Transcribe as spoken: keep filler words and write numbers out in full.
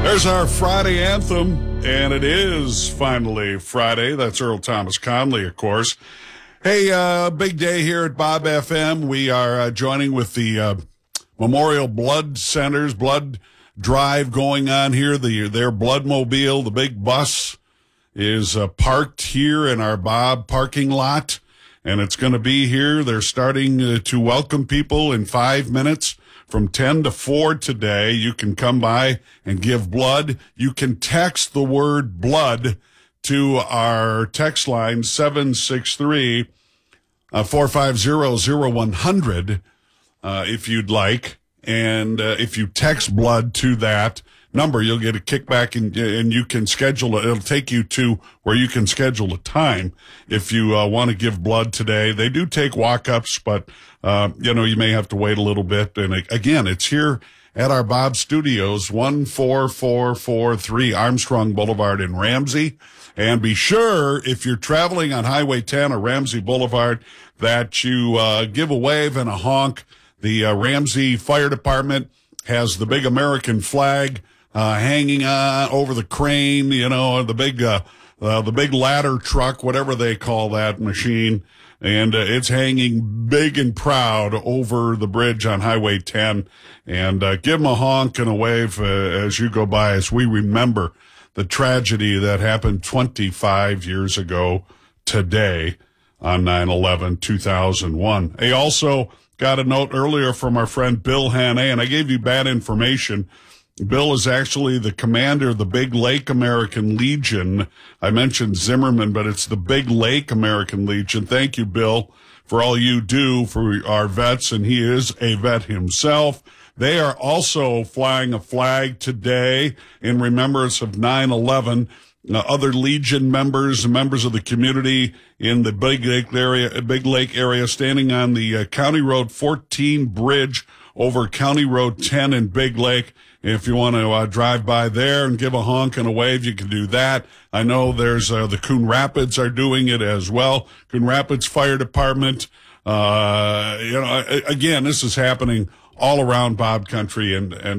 There's our Friday anthem, and it is finally Friday. That's Earl Thomas Conley, of course. Hey, uh, big day here at Bob F M. We are uh, joining with the uh, Memorial Blood Center's blood drive going on here. The their Bloodmobile, the big bus, is uh, parked here in our Bob parking lot, and it's going to be here. They're starting uh, to welcome people in five minutes. From ten to four today, you can come by and give blood. You can text the word blood to our text line, seven six three, four five zero, zero one hundred, uh, if you'd like. And uh, if you text blood to that number, you'll get a kickback, and, and you can schedule it. It'll take you to where you can schedule a time if you uh, want to give blood today. They do take walk-ups, but, uh, you know, you may have to wait a little bit. And again, it's here at our Bob Studios, one four four four three Armstrong Boulevard in Ramsey. And be sure, if you're traveling on Highway ten or Ramsey Boulevard, that you uh, give a wave and a honk. The uh, Ramsey Fire Department has the big American flag Uh, hanging on over the crane, you know, the big, uh, uh, the big ladder truck, whatever they call that machine. And uh, it's hanging big and proud over the bridge on Highway ten. And uh, give them a honk and a wave uh, as you go by, as we remember the tragedy that happened twenty-five years ago today on nine eleven two thousand one. I also got a note earlier from our friend Bill Hannay, and I gave you bad information. Bill is actually the commander of the Big Lake American Legion. I mentioned Zimmerman, but it's the Big Lake American Legion. Thank you, Bill, for all you do for our vets, and he is a vet himself. They are also flying a flag today in remembrance of nine eleven. Uh, other Legion members, members of the community in the Big Lake area, Big Lake area, standing on the uh, County Road fourteen bridge over County Road ten in Big Lake. If you want to uh, drive by there and give a honk and a wave, you can do that. I know there's uh, the Coon Rapids are doing it as well. Coon Rapids Fire Department. Uh, you know, again, this is happening all around Bob Country, and and.